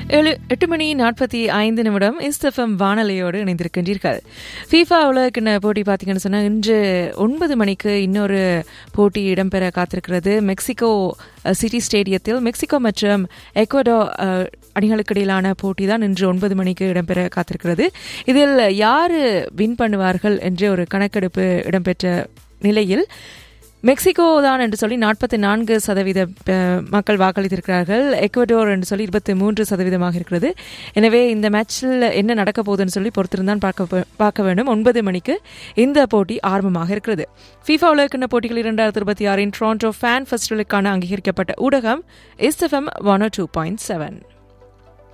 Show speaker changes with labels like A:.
A: 8:45 இஸ்தஃபம் வானொலியோடு இணைந்திருக்கின்றீர்கள். ஃபீஃபா உலகக்கிண்ண போட்டி பார்த்தீங்கன்னு சொன்னால் இன்று 9 மணிக்கு இன்னொரு போட்டி இடம்பெற காத்திருக்கிறது. மெக்சிகோ சிட்டி ஸ்டேடியத்தில் மெக்சிகோ மற்றும் எக்வடோர் அணிகளுக்கு இடையிலான போட்டி தான் இன்று 9 மணிக்கு இடம்பெற காத்திருக்கிறது. இதில் யார் வின் பண்ணுவார்கள் என்ற ஒரு கணக்கெடுப்பு இடம்பெற்ற நிலையில் மெக்சிகோ தான் என்று சொல்லி 44% மக்கள் வாக்களித்திருக்கிறார்கள். எக்வடோர் என்று சொல்லி 23% இருக்கிறது. எனவே இந்த மேட்சில் என்ன நடக்க போகுதுன்னு சொல்லி பொறுத்திருந்தான் பார்க்க வேண்டும். 9 மணிக்கு இந்த போட்டி ஆரம்பமாக இருக்கிறது. ஃபீஃபா உலகக்கிண்ண போட்டிகள் 2026 டொரண்டோ ஃபேன் ஃபெஸ்டிவலுக்கான அங்கீகரிக்கப்பட்ட ஊடகம் இஸ்தஃபம் 102.7.